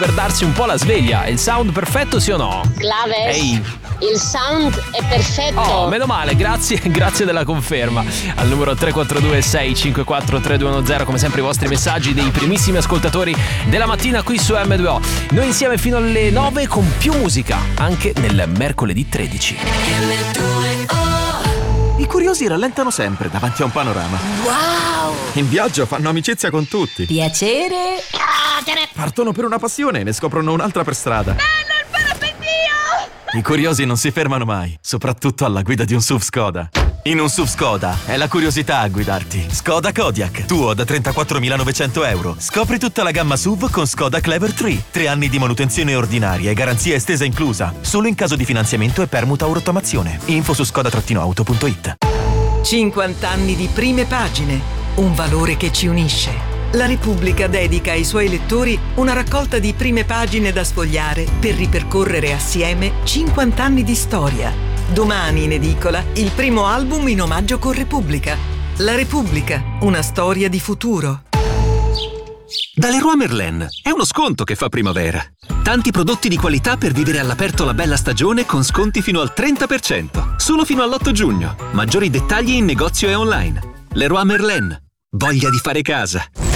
per darsi un po' la sveglia. Il sound perfetto, sì o no? Claves, Ehi. il sound è perfetto. Oh, meno male, grazie della conferma. Al numero 342 654 3210, come sempre i vostri messaggi dei primissimi ascoltatori della mattina qui su M2O. Noi insieme fino alle 9 con più musica, anche nel mercoledì 13. I curiosi rallentano sempre davanti a un panorama. Wow! In viaggio fanno amicizia con tutti. Piacere. Partono per una passione e ne scoprono un'altra per strada. Il parapendio! I curiosi non si fermano mai, soprattutto alla guida di un SUV Skoda. In un SUV Skoda è la curiosità a guidarti. Skoda Kodiaq, tuo da 34.900 euro. Scopri tutta la gamma SUV con Skoda Clever 3. 3 anni di manutenzione ordinaria e garanzia estesa inclusa. Solo in caso di finanziamento e permuta o rottamazione. Info su skoda-auto.it. 50 anni di prime pagine, un valore che ci unisce. La Repubblica dedica ai suoi lettori una raccolta di prime pagine da sfogliare per ripercorrere assieme 50 anni di storia. Domani in edicola il primo album in omaggio con Repubblica. La Repubblica, una storia di futuro. Da Leroy Merlin è uno sconto che fa primavera. Tanti prodotti di qualità per vivere all'aperto la bella stagione con sconti fino al 30%. Solo fino all'8 giugno. Maggiori dettagli in negozio e online. Leroy Merlin. Voglia di fare casa.